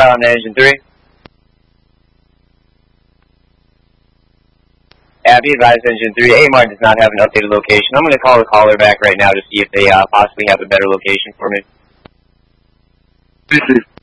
on engine 3. Be advised, engine 3, AMR does not have an updated location. I'm going to call the caller back right now to see if they possibly have a better location for me. Receive.